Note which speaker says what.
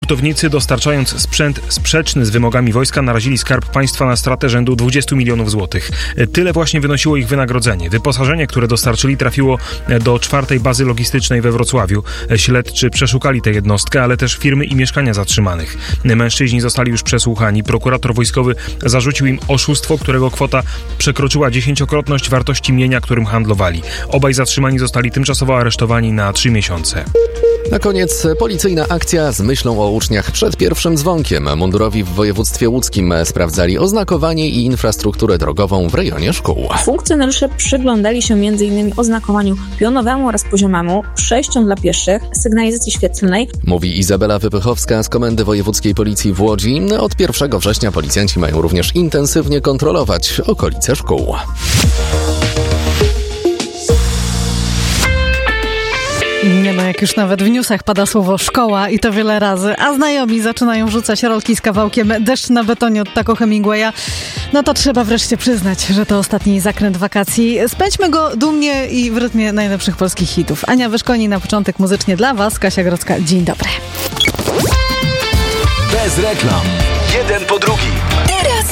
Speaker 1: Buntownicy, dostarczając sprzęt sprzeczny z wymogami wojska, narazili Skarb Państwa na stratę rzędu 20 milionów złotych. Tyle właśnie wynosiło ich wynagrodzenie. Wyposażenie, które dostarczyli, trafiło do 4. bazy logistycznej we Wrocławiu. Śledczy przeszukali tę jednostkę, ale też firmy i mieszkania zatrzymanych. Mężczyźni zostali już przesłuchani. Prokurator wojskowy zarzucił im oszustwo, którego kwota przekroczyła 10-krotność wartości mienia, którym handlowali. Obaj zatrzymani zostali tymczasowo aresztowani na 3 miesiące.
Speaker 2: Na koniec policyjna akcja z myślą o uczniach przed pierwszym dzwonkiem. Mundurowi w województwie łódzkim sprawdzali oznakowanie i infrastrukturę drogową w rejonie szkół.
Speaker 3: Funkcjonariusze przyglądali się m.in. oznakowaniu pionowemu oraz poziomemu, przejściom dla pieszych, sygnalizacji świetlnej.
Speaker 2: Mówi Izabela Wypychowska z Komendy Wojewódzkiej Policji w Łodzi. Od 1 września policjanci mają również intensywnie kontrolować okolice szkół.
Speaker 4: Nie no, jak już nawet w newsach pada słowo szkoła i to wiele razy, a znajomi zaczynają rzucać rolki z kawałkiem Deszcz na betonie od Taco Hemingwaya, no to trzeba wreszcie przyznać, że to ostatni zakręt wakacji. Spędźmy go dumnie i w rytmie najlepszych polskich hitów. Ania Wyszkoni na początek muzycznie dla Was, Kasia Grodzka. Dzień dobry.
Speaker 5: Bez reklam. Jeden po drugim.